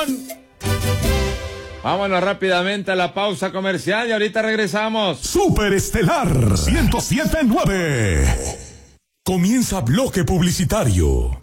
Vámonos rápidamente a la pausa comercial y ahorita regresamos. Superestelar 107.9. Comienza bloque publicitario.